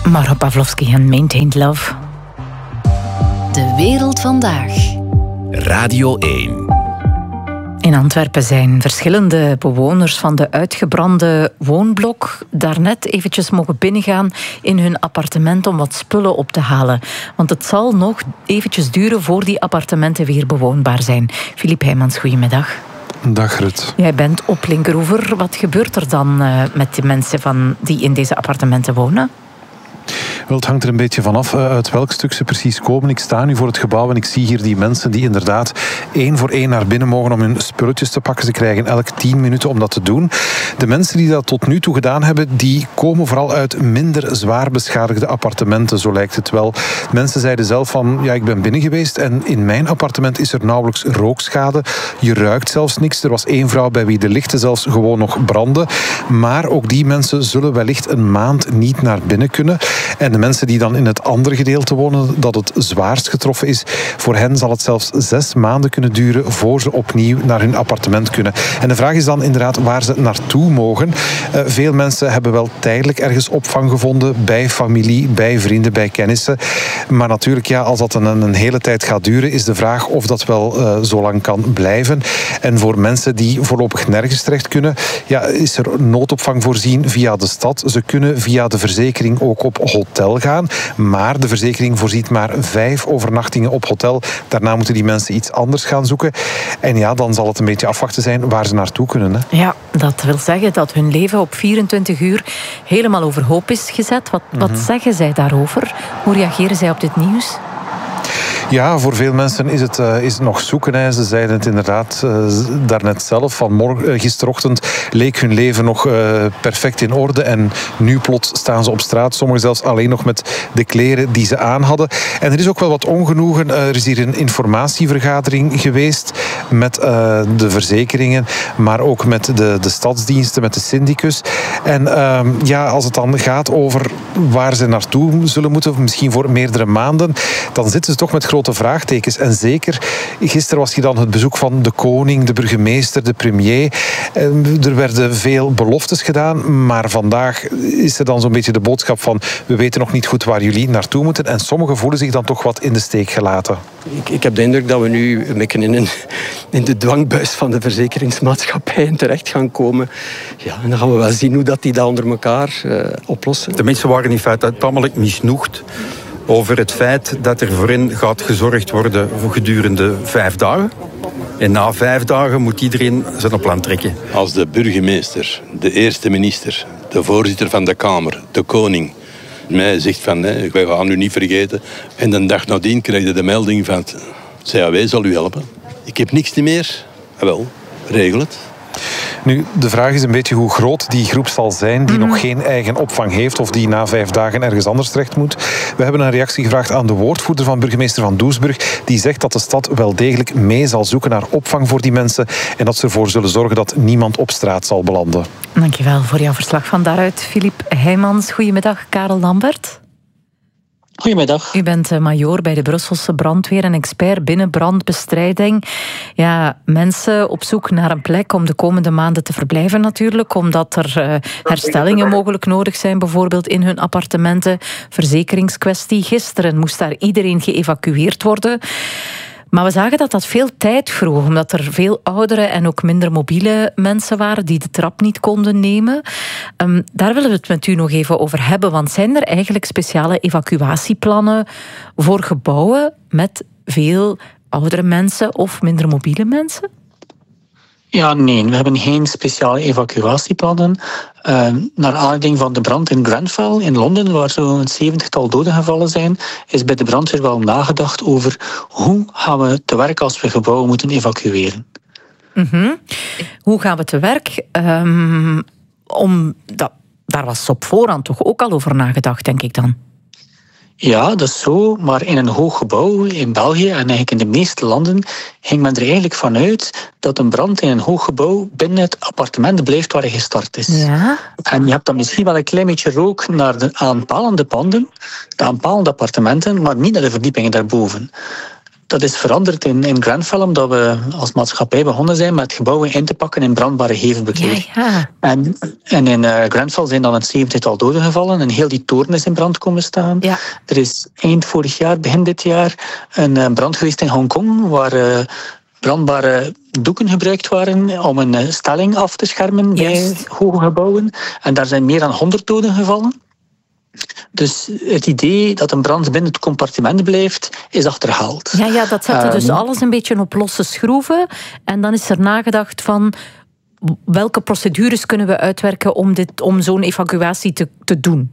Mauro Pavlovsky en Maintained Love. De wereld vandaag. Radio 1. In Antwerpen zijn verschillende bewoners van de uitgebrande woonblok daarnet eventjes mogen binnengaan in hun appartement om wat spullen op te halen. Want het zal nog eventjes duren voor die appartementen weer bewoonbaar zijn. Philippe Heijmans, goedemiddag. Dag Rut. Jij bent op Linkeroever. Wat gebeurt er dan met de mensen die in deze appartementen wonen? Wel, het hangt er een beetje vanaf uit welk stuk ze precies komen. Ik sta nu voor het gebouw en ik zie hier die mensen die inderdaad 1 voor 1 naar binnen mogen om hun spulletjes te pakken. Ze krijgen elk 10 minuten om dat te doen. De mensen die dat tot nu toe gedaan hebben, die komen vooral uit minder zwaar beschadigde appartementen, zo lijkt het wel. Mensen zeiden zelf van, ja, ik ben binnen geweest en in mijn appartement is er nauwelijks rookschade. Je ruikt zelfs niks. Er was 1 vrouw bij wie de lichten zelfs gewoon nog brandden. Maar ook die mensen zullen wellicht een maand niet naar binnen kunnen. En de mensen die dan in het andere gedeelte wonen, dat het zwaarst getroffen is, voor hen zal het zelfs 6 maanden kunnen duren voor ze opnieuw naar hun appartement kunnen. En de vraag is dan inderdaad waar ze naartoe mogen. Veel mensen hebben wel tijdelijk ergens opvang gevonden, bij familie, bij vrienden, bij kennissen. Maar natuurlijk, ja, als dat een hele tijd gaat duren, is de vraag of dat wel zo lang kan blijven. En voor mensen die voorlopig nergens terecht kunnen, ja, is er noodopvang voorzien via de stad. Ze kunnen via de verzekering ook op hotel gaan, maar de verzekering voorziet maar 5 overnachtingen op hotel. Daarna moeten die mensen iets anders gaan zoeken. En ja, dan zal het een beetje afwachten zijn waar ze naartoe kunnen. Hè. Ja, dat wil zeggen dat hun leven op 24 uur helemaal overhoop is gezet. Wat zeggen zij daarover? Hoe reageren zij op dit nieuws? Ja, voor veel mensen is het nog zoeken. Hè. Ze zeiden het inderdaad daarnet zelf. Gisterochtend leek hun leven nog perfect in orde. En nu plots staan ze op straat. Sommigen zelfs alleen nog met de kleren die ze aan hadden. En er is ook wel wat ongenoegen. Er is hier een informatievergadering geweest met de verzekeringen. Maar ook met de stadsdiensten, met de syndicus. En ja, als het dan gaat over waar ze naartoe zullen moeten, misschien voor meerdere maanden, dan zitten ze toch met grote vraagtekens. En zeker, gisteren was hier dan het bezoek van de koning, de burgemeester, de premier. Er werden veel beloftes gedaan, maar vandaag is er dan zo'n beetje de boodschap van, we weten nog niet goed waar jullie naartoe moeten. En sommigen voelen zich dan toch wat in de steek gelaten. Ik heb de indruk dat we nu een beetje in de dwangbuis van de verzekeringsmaatschappijen terecht gaan komen. Ja, en dan gaan we wel zien hoe dat die dat onder elkaar oplossen. De mensen waren in feite tamelijk misnoegd over het feit dat er voor hen gaat gezorgd worden voor gedurende 5 dagen. En na 5 dagen moet iedereen zijn plan trekken. Als de burgemeester, de eerste minister, de voorzitter van de Kamer, de koning, mij zegt van, wij gaan u niet vergeten. En de dag nadien krijg je de melding van, CAW zal u helpen. Ik heb niks meer. Wel, regel het. Nu, de vraag is een beetje hoe groot die groep zal zijn die nog geen eigen opvang heeft of die na 5 dagen ergens anders terecht moet. We hebben een reactie gevraagd aan de woordvoerder van burgemeester van Doesburg. Die zegt dat de stad wel degelijk mee zal zoeken naar opvang voor die mensen en dat ze ervoor zullen zorgen dat niemand op straat zal belanden. Dankjewel voor jouw verslag van daaruit, Philippe Heijmans. Goedemiddag, Karel Lambert. Goedemiddag. U bent majoor bij de Brusselse brandweer en expert binnen brandbestrijding. Ja, mensen op zoek naar een plek om de komende maanden te verblijven natuurlijk, omdat er herstellingen mogelijk nodig zijn, bijvoorbeeld in hun appartementen. Verzekeringskwestie. Gisteren moest daar iedereen geëvacueerd worden. Maar we zagen dat veel tijd vroeg, omdat er veel oudere en ook minder mobiele mensen waren die de trap niet konden nemen. Daar willen we het met u nog even over hebben, want zijn er eigenlijk speciale evacuatieplannen voor gebouwen met veel oudere mensen of minder mobiele mensen? Ja, nee, we hebben geen speciale evacuatieplannen. Naar aanleiding van de brand in Grenfell in Londen, waar zo'n 70-tal doden gevallen zijn, is bij de brandweer wel nagedacht over hoe gaan we te werk als we gebouwen moeten evacueren. Hoe gaan we te werk? Daar was op voorhand toch ook al over nagedacht, denk ik dan. Ja, dat is zo, maar in een hoog gebouw in België en eigenlijk in de meeste landen ging men er eigenlijk vanuit dat een brand in een hoog gebouw binnen het appartement blijft waar hij gestart is. Ja. En je hebt dan misschien wel een klein beetje rook naar de aanpalende panden, de aanpalende appartementen, maar niet naar de verdiepingen daarboven. Dat is veranderd in Grenfell, omdat we als maatschappij begonnen zijn met gebouwen in te pakken in brandbare gevelbekleding. Ja. En in Grenfell zijn dan het 70-tal doden gevallen en heel die toren is in brand komen staan. Ja. Er is eind vorig jaar, begin dit jaar, een brand geweest in Hongkong, waar brandbare doeken gebruikt waren om een stelling af te schermen bij hoge gebouwen. En daar zijn meer dan 100 doden gevallen. Dus het idee dat een brand binnen het compartiment blijft, is achterhaald. Ja, dat zette dus alles een beetje op losse schroeven. En dan is er nagedacht van welke procedures kunnen we uitwerken om zo'n evacuatie te doen.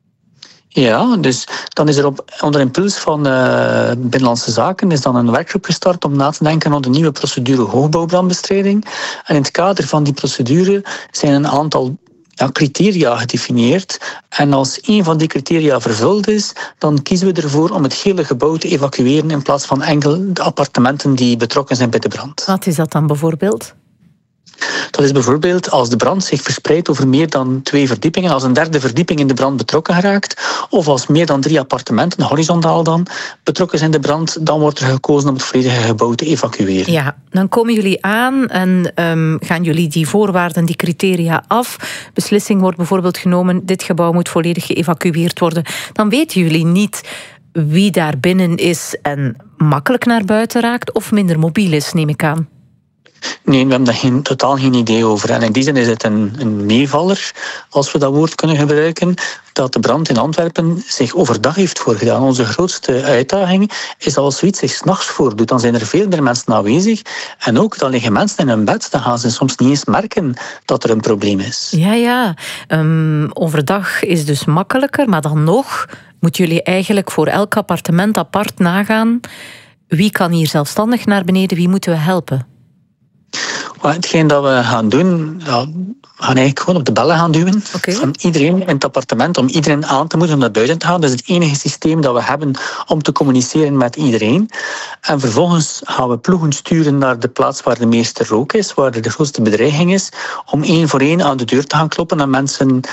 Ja, dus dan is er onder impuls van Binnenlandse Zaken is dan een werkgroep gestart om na te denken over de nieuwe procedure hoogbouwbrandbestrijding. En in het kader van die procedure zijn een aantal criteria gedefinieerd. En als één van die criteria vervuld is, dan kiezen we ervoor om het hele gebouw te evacueren in plaats van enkel de appartementen die betrokken zijn bij de brand. Wat is dat dan bijvoorbeeld? Dat is bijvoorbeeld als de brand zich verspreidt over meer dan 2 verdiepingen, als een derde verdieping in de brand betrokken geraakt, of als meer dan 3 appartementen, horizontaal dan, betrokken zijn in de brand, dan wordt er gekozen om het volledige gebouw te evacueren. Ja, dan komen jullie aan en gaan jullie die voorwaarden, die criteria af. Beslissing wordt bijvoorbeeld genomen, dit gebouw moet volledig geëvacueerd worden. Dan weten jullie niet wie daar binnen is en makkelijk naar buiten raakt of minder mobiel is, neem ik aan. Nee, we hebben daar totaal geen idee over. En in die zin is het een meevaller, als we dat woord kunnen gebruiken, dat de brand in Antwerpen zich overdag heeft voorgedaan. Onze grootste uitdaging is als zoiets zich 's nachts voordoet. Dan zijn er veel meer mensen aanwezig. En ook, dan liggen mensen in hun bed. Dan gaan ze soms niet eens merken dat er een probleem is. Ja. Overdag is dus makkelijker, maar dan nog moeten jullie eigenlijk voor elk appartement apart nagaan. Wie kan hier zelfstandig naar beneden? Wie moeten we helpen? Hetgeen dat we gaan doen, we gaan eigenlijk gewoon op de bellen gaan duwen van iedereen in het appartement, om iedereen aan te moedigen om naar buiten te gaan. Dat is het enige systeem dat we hebben om te communiceren met iedereen. En vervolgens gaan we ploegen sturen naar de plaats waar de meeste rook is, waar er de grootste bedreiging is, om 1 voor 1 aan de deur te gaan kloppen en mensen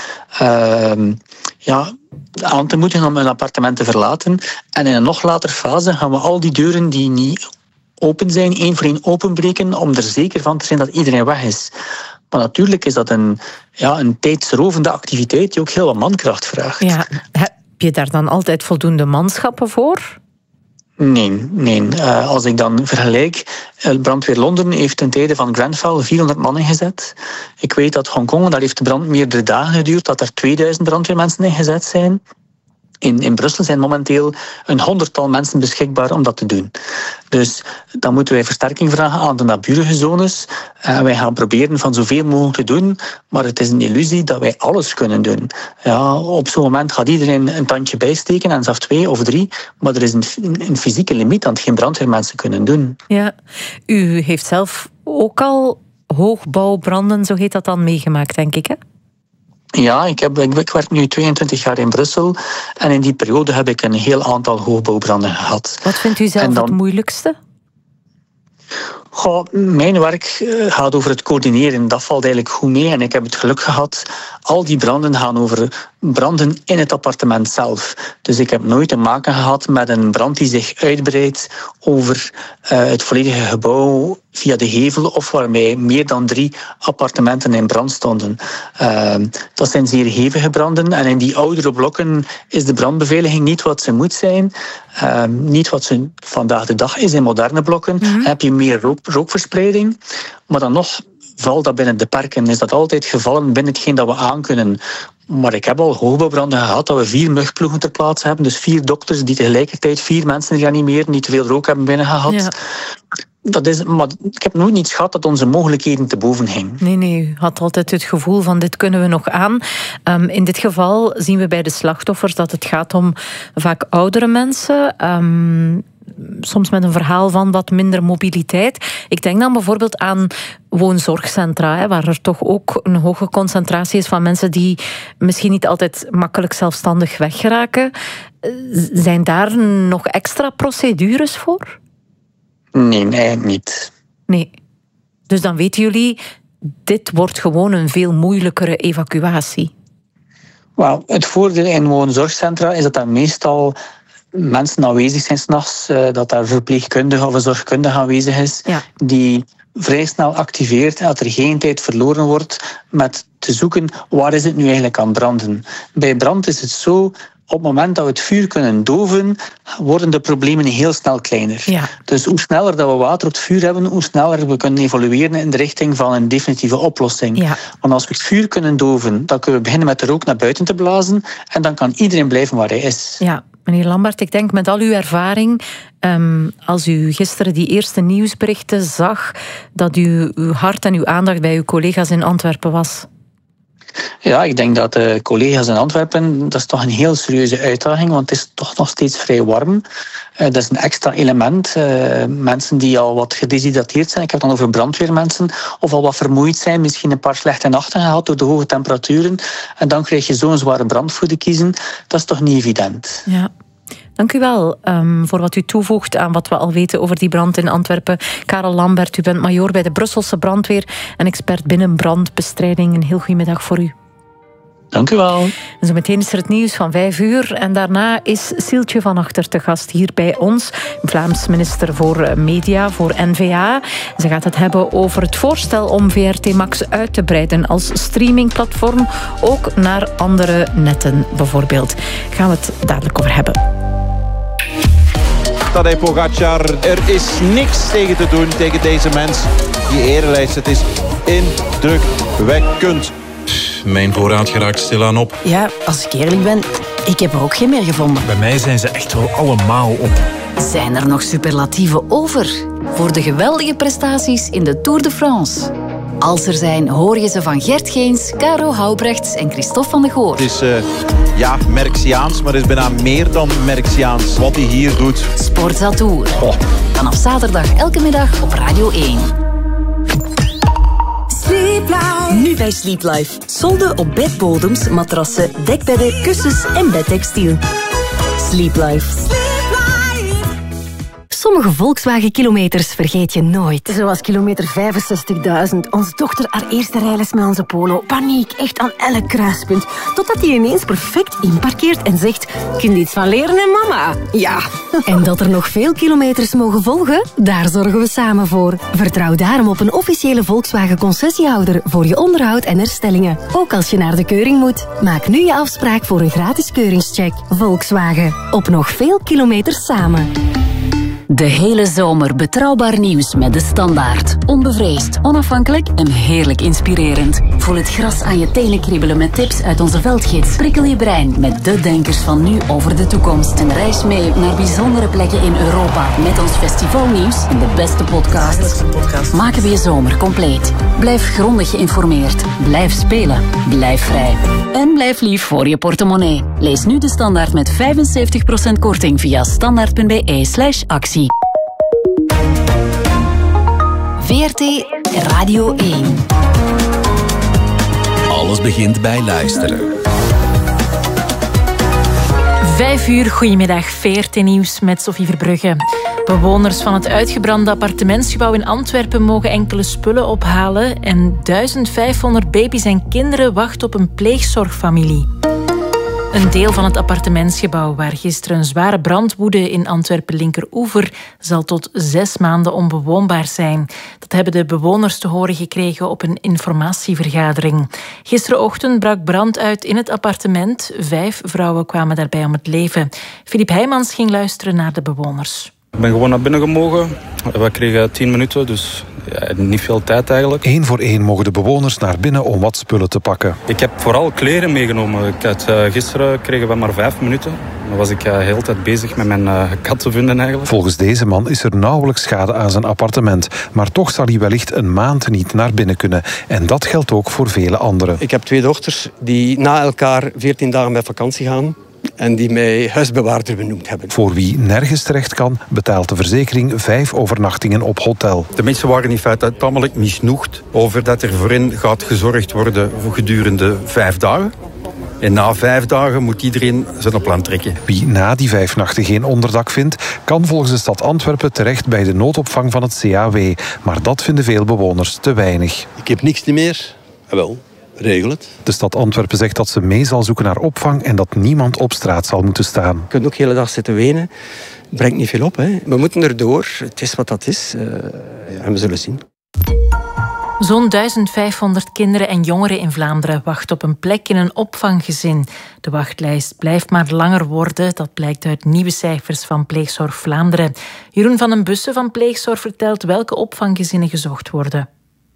aan te moedigen om hun appartement te verlaten. En in een nog later fase gaan we al die deuren die niet open zijn, 1 voor 1 openbreken, om er zeker van te zijn dat iedereen weg is. Maar natuurlijk is dat een tijdsrovende activiteit die ook heel wat mankracht vraagt. Ja, heb je daar dan altijd voldoende manschappen voor? Nee. Als ik dan vergelijk, Brandweer Londen heeft ten tijde van Grenfell 400 man ingezet. Ik weet dat Hongkong, daar heeft de brand meerdere dagen geduurd, dat er 2000 brandweermensen ingezet zijn. In Brussel zijn momenteel een 100-tal mensen beschikbaar om dat te doen. Dus dan moeten wij versterking vragen aan de naburige zones. Wij gaan proberen van zoveel mogelijk te doen, maar het is een illusie dat wij alles kunnen doen. Ja, op zo'n moment gaat iedereen een tandje bijsteken, en zelfs 2 of 3, maar er is een fysieke limiet aan hetgeen brandweermensen kunnen doen. Ja, u heeft zelf ook al hoogbouwbranden, zo heet dat dan, meegemaakt, denk ik, hè? Ja, ik werk nu 22 jaar in Brussel en in die periode heb ik een heel aantal hoogbouwbranden gehad. Wat vindt u zelf het moeilijkste? Mijn werk gaat over het coördineren. Dat valt eigenlijk goed mee en ik heb het geluk gehad. Al die branden gaan over branden in het appartement zelf. Dus ik heb nooit te maken gehad met een brand die zich uitbreidt over het volledige gebouw via de gevel of waarbij meer dan 3 appartementen in brand stonden. Dat zijn zeer hevige branden en in die oudere blokken is de brandbeveiliging niet wat ze moet zijn. Niet wat ze vandaag de dag is in moderne blokken. Heb je meer rookverspreiding, maar dan nog valt dat binnen de perken. Is dat altijd gevallen binnen hetgeen dat we aankunnen. Maar ik heb al hoogbouwbranden gehad dat we 4 mugploegen ter plaatse hebben. Dus 4 dokters die tegelijkertijd 4 mensen reanimeren die te veel rook hebben binnengehad. Ja. Maar ik heb nooit iets gehad dat onze mogelijkheden te boven ging. Nee, u had altijd het gevoel van dit kunnen we nog aan. In dit geval zien we bij de slachtoffers dat het gaat om vaak oudere mensen. Soms met een verhaal van wat minder mobiliteit. Ik denk dan bijvoorbeeld aan woonzorgcentra, waar er toch ook een hoge concentratie is van mensen die misschien niet altijd makkelijk zelfstandig weggeraken. Zijn daar nog extra procedures voor? Nee, eigenlijk niet. Nee. Dus dan weten jullie, dit wordt gewoon een veel moeilijkere evacuatie. Het voordeel in woonzorgcentra is dat meestal mensen aanwezig zijn 's nachts, dat daar verpleegkundige of een zorgkundige aanwezig is, die vrij snel activeert en dat er geen tijd verloren wordt met te zoeken waar is het nu eigenlijk aan branden. Bij brand is het zo, op het moment dat we het vuur kunnen doven, worden de problemen heel snel kleiner. Ja. Dus hoe sneller dat we water op het vuur hebben, hoe sneller we kunnen evolueren in de richting van een definitieve oplossing. Ja. Want als we het vuur kunnen doven, dan kunnen we beginnen met de rook naar buiten te blazen en dan kan iedereen blijven waar hij is. Ja. Meneer Lambert, ik denk met al uw ervaring, als u gisteren die eerste nieuwsberichten zag, dat uw hart en uw aandacht bij uw collega's in Antwerpen was. Ja, ik denk dat de collega's in Antwerpen, dat is toch een heel serieuze uitdaging, want het is toch nog steeds vrij warm. Dat is een extra element. Mensen die al wat gedeshydrateerd zijn, ik heb het dan over brandweermensen, of al wat vermoeid zijn, misschien een paar slechte nachten gehad door de hoge temperaturen. En dan krijg je zo'n zware brand voor de kiezen. Dat is toch niet evident. Ja. Dank u wel voor wat u toevoegt aan wat we al weten over die brand in Antwerpen. Karel Lambert, u bent majoor bij de Brusselse brandweer en expert binnen brandbestrijding. Een heel goede middag voor u. Dank u wel. En zo meteen is er het nieuws van 5:00. En daarna is Sieltje van Achter te gast hier bij ons. Vlaams minister voor Media, voor N-VA. Ze gaat het hebben over het voorstel om VRT Max uit te breiden als streamingplatform. Ook naar andere netten bijvoorbeeld. Daar gaan we het dadelijk over hebben. Tadej Pogacar, er is niks tegen te doen tegen deze mens. Die erelijst, het is indrukwekkend. Mijn voorraad geraakt stilaan op. Ja, als ik eerlijk ben, ik heb er ook geen meer gevonden. Bij mij zijn ze echt wel allemaal op. Zijn er nog superlatieven over voor de geweldige prestaties in de Tour de France? Als er zijn, hoor je ze van Gert Geens, Caro Houbrechts en Christophe van de Goor. Het is Merxiaans, maar het is bijna meer dan Merxiaans wat hij hier doet. Sportza Tour. Vanaf zaterdag elke middag op Radio 1. Nu bij Sleep Life. Solden op bedbodems, matrassen, dekbedden, kussens en bedtextiel. Sleep Life. Sommige Volkswagen-kilometers vergeet je nooit. Zoals kilometer 65.000. Onze dochter haar eerste rijles met onze Polo. Paniek, echt aan elk kruispunt. Totdat hij ineens perfect inparkeert en zegt... Kun je iets van leren, hè, mama? Ja. En dat er nog veel kilometers mogen volgen? Daar zorgen we samen voor. Vertrouw daarom op een officiële Volkswagen-concessiehouder voor je onderhoud en herstellingen. Ook als je naar de keuring moet. Maak nu je afspraak voor een gratis keuringscheck. Volkswagen. Op nog veel kilometers samen. De hele zomer betrouwbaar nieuws met De Standaard. Onbevreesd, onafhankelijk en heerlijk inspirerend. Voel het gras aan je tenen kriebelen met tips uit onze veldgids. Prikkel je brein met de denkers van nu over de toekomst. En reis mee naar bijzondere plekken in Europa. Met ons festivalnieuws en de beste podcasts. Maken we je zomer compleet. Blijf grondig geïnformeerd. Blijf spelen. Blijf vrij. En blijf lief voor je portemonnee. Lees nu De Standaard met 75% korting via standaard.be/actie. VRT Radio 1. Alles begint bij luisteren. 5:00, goedemiddag, VRT Nieuws met Sophie Verbrugge. Bewoners van het uitgebrande appartementsgebouw in Antwerpen mogen enkele spullen ophalen en 1500 baby's en kinderen wachten op een pleegzorgfamilie. Een deel van het appartementsgebouw waar gisteren een zware brand woedde in Antwerpen-Linkeroever zal tot 6 maanden onbewoonbaar zijn. Dat hebben de bewoners te horen gekregen op een informatievergadering. Gisterenochtend brak brand uit in het appartement. 5 vrouwen kwamen daarbij om het leven. Filip Heijmans ging luisteren naar de bewoners. Ik ben gewoon naar binnen gemogen. We kregen 10 minuten, dus niet veel tijd eigenlijk. 1 voor 1 mogen de bewoners naar binnen om wat spullen te pakken. Ik heb vooral kleren meegenomen. Gisteren kregen we maar 5 minuten. Dan was ik de hele tijd bezig met mijn kat te vinden eigenlijk. Volgens deze man is er nauwelijks schade aan zijn appartement. Maar toch zal hij wellicht een maand niet naar binnen kunnen. En dat geldt ook voor vele anderen. Ik heb 2 dochters die na elkaar 14 dagen met vakantie gaan. En die mij huisbewaarder benoemd hebben. Voor wie nergens terecht kan, betaalt de verzekering 5 overnachtingen op hotel. De mensen waren in feite tamelijk misnoegd over dat er voor hen gaat gezorgd worden voor gedurende 5 dagen. En na 5 dagen moet iedereen zijn plan trekken. Wie na die 5 nachten geen onderdak vindt, kan volgens de stad Antwerpen terecht bij de noodopvang van het CAW. Maar dat vinden veel bewoners te weinig. Ik heb niks meer. Wel, regel het. De stad Antwerpen zegt dat ze mee zal zoeken naar opvang en dat niemand op straat zal moeten staan. Je kunt ook de hele dag zitten wenen. Brengt niet veel op. Hè. We moeten erdoor. Het is wat dat is. En we zullen zien. Zo'n 1500 kinderen en jongeren in Vlaanderen wachten op een plek in een opvanggezin. De wachtlijst blijft maar langer worden. Dat blijkt uit nieuwe cijfers van Pleegzorg Vlaanderen. Jeroen van den Bussen van Pleegzorg vertelt welke opvanggezinnen gezocht worden.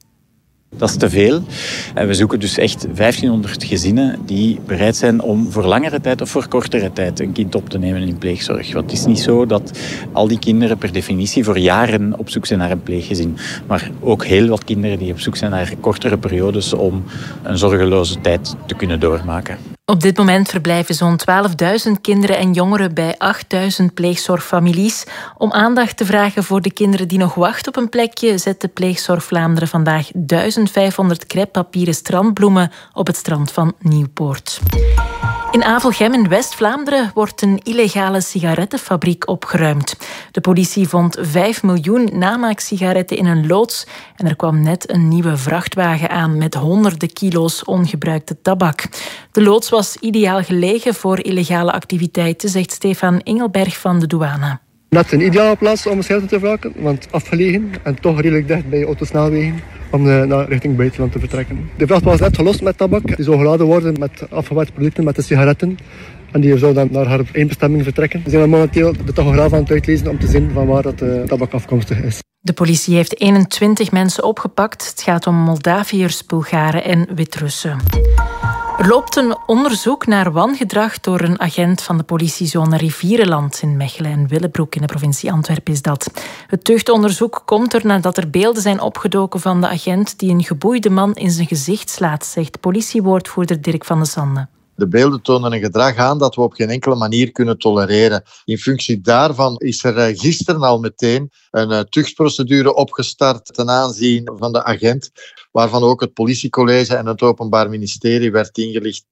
Dat is te veel. En we zoeken dus echt 1500 gezinnen die bereid zijn om voor langere tijd of voor kortere tijd een kind op te nemen in pleegzorg. Want het is niet zo dat al die kinderen per definitie voor jaren op zoek zijn naar een pleeggezin. Maar ook heel wat kinderen die op zoek zijn naar kortere periodes om een zorgeloze tijd te kunnen doormaken. Op dit moment verblijven zo'n 12.000 kinderen en jongeren bij 8.000 pleegzorgfamilies. Om aandacht te vragen voor de kinderen die nog wachten op een plekje, zet de Pleegzorg Vlaanderen vandaag 1500 crêpepapieren strandbloemen op het strand van Nieuwpoort. In Avelgem in West-Vlaanderen wordt een illegale sigarettenfabriek opgeruimd. De politie vond 5 miljoen namaaksigaretten in een loods en er kwam net een nieuwe vrachtwagen aan met honderden kilo's ongebruikte tabak. De loods was ideaal gelegen voor illegale activiteiten, zegt Stefan Engelberg van de douane. Net een ideale plaats om sigaretten te wraken, want afgelegen en toch redelijk dicht bij autosnelwegen om naar richting buitenland te vertrekken. De vrachtwagen was net gelost met tabak. Die zou geladen worden met afgewerkte producten, met de sigaretten. En die zou dan naar haar eindbestemming vertrekken. We zijn momenteel de tachograaf aan het uitlezen om te zien van waar dat tabak afkomstig is. De politie heeft 21 mensen opgepakt. Het gaat om Moldaviërs, Bulgaren en Wit-Russen. Er loopt een onderzoek naar wangedrag door een agent van de politiezone Rivierenland in Mechelen en Willebroek in de provincie Antwerpen is dat. Het tuchtonderzoek komt er nadat er beelden zijn opgedoken van de agent die een geboeide man in zijn gezicht slaat, zegt politiewoordvoerder Dirk van de Sande. De beelden tonen een gedrag aan dat we op geen enkele manier kunnen tolereren. In functie daarvan is er gisteren al meteen een tuchtprocedure opgestart ten aanzien van de agent, waarvan ook het politiecollege en het Openbaar Ministerie werd ingelicht.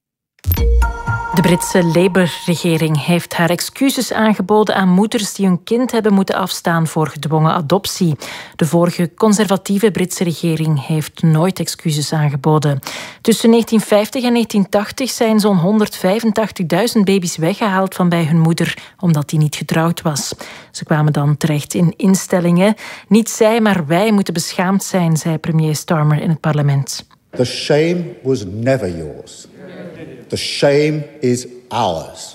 De Britse Labour-regering heeft haar excuses aangeboden aan moeders die hun kind hebben moeten afstaan voor gedwongen adoptie. De vorige conservatieve Britse regering heeft nooit excuses aangeboden. Tussen 1950 en 1980 zijn zo'n 185.000 baby's weggehaald van bij hun moeder, omdat die niet getrouwd was. Ze kwamen dan terecht in instellingen. Niet zij, maar wij moeten beschaamd zijn, zei premier Starmer in het parlement. The shame was never yours. The shame is ours.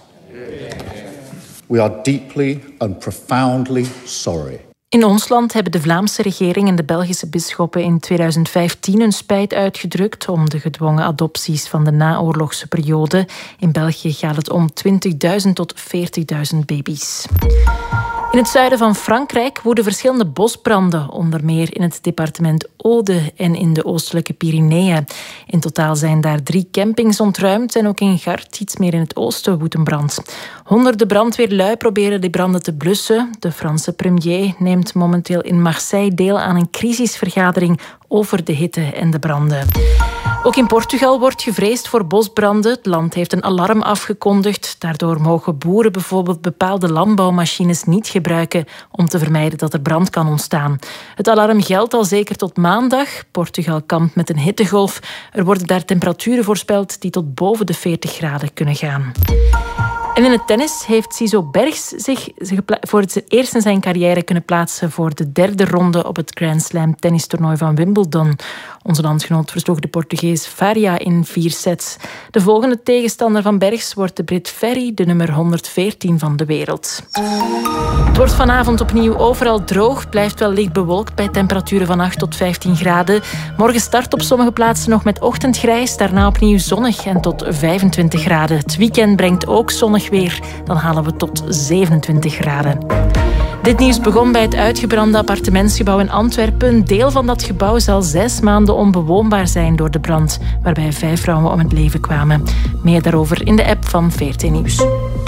We are deeply and profoundly sorry. In ons land hebben de Vlaamse regering en de Belgische bisschoppen in 2015 hun spijt uitgedrukt om de gedwongen adopties van de naoorlogse periode. In België gaat het om 20.000 tot 40.000 baby's. In het zuiden van Frankrijk woeden verschillende bosbranden, onder meer in het departement Aude en in de oostelijke Pyreneeën. In totaal zijn daar 3 campings ontruimd en ook in Gard, iets meer in het oosten, woedt een brand. Honderden brandweerlui proberen die branden te blussen. De Franse premier neemt momenteel in Marseille deel aan een crisisvergadering over de hitte en de branden. Ook in Portugal wordt gevreesd voor bosbranden. Het land heeft een alarm afgekondigd. Daardoor mogen boeren bijvoorbeeld bepaalde landbouwmachines niet gebruiken om te vermijden dat er brand kan ontstaan. Het alarm geldt al zeker tot maandag. Portugal kampt met een hittegolf. Er worden daar temperaturen voorspeld die tot boven de 40 graden kunnen gaan. En in het tennis heeft Cizo Bergs zich voor het eerst in zijn carrière kunnen plaatsen voor de 3e ronde op het Grand Slam tennistoernooi van Wimbledon. Onze landgenoot versloeg de Portugees Faria in 4 sets. De volgende tegenstander van Bergs wordt de Brit Ferry, de nummer 114 van de wereld. Het wordt vanavond opnieuw overal droog, blijft wel licht bewolkt bij temperaturen van 8 tot 15 graden. Morgen start op sommige plaatsen nog met ochtendgrijs, daarna opnieuw zonnig en tot 25 graden. Het weekend brengt ook zonnig weer, dan halen we tot 27 graden. Dit nieuws begon bij het uitgebrande appartementsgebouw in Antwerpen. Een deel van dat gebouw zal 6 maanden onbewoonbaar zijn door de brand, waarbij 5 vrouwen om het leven kwamen. Meer daarover in de app van VRT Nieuws.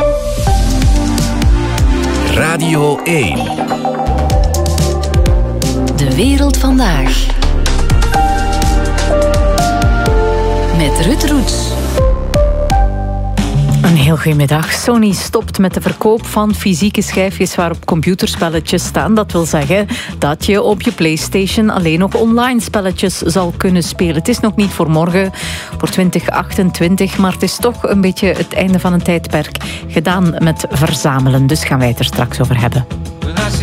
Radio 1. De wereld vandaag. Met Ruud Roets. Een heel Goedemiddag. Sony stopt met de verkoop van fysieke schijfjes waarop computerspelletjes staan. Dat wil zeggen dat je op je PlayStation alleen nog online spelletjes zal kunnen spelen. Het is nog niet voor morgen, voor 2028, maar het is toch een beetje het einde van een tijdperk gedaan met verzamelen. Dus gaan wij het er straks over hebben.